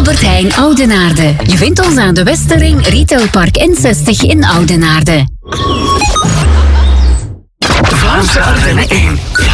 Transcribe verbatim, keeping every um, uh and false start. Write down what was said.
Albert Heijn Oudenaarde. Je vindt ons aan de Westerring, Retailpark N zestig in Oudenaarde. Vlaamse Ardennen één.